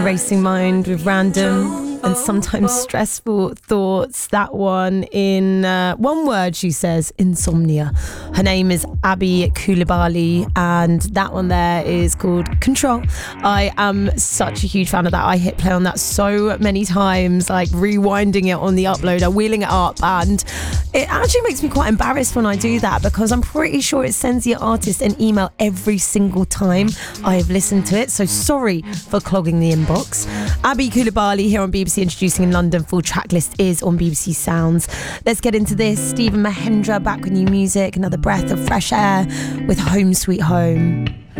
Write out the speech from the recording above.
racing mind with random and sometimes stressful thoughts. That one in one word, she says, insomnia. Her name is Abby Coulibaly, and that one there is called Control. I am such a huge fan of that. I hit play on that so many times, like rewinding it on the uploader, wheeling it up, and it actually makes me quite embarrassed when I do that because I'm pretty sure it sends the artist an email every single time I have listened to it. So sorry for clogging the inbox. Abby Coulibaly here on BBC Introducing in London. Full track list is on BBC Sounds. Let's get into this. Stephen Mahendra back with new music, another breath of fresh air with Home Sweet Home.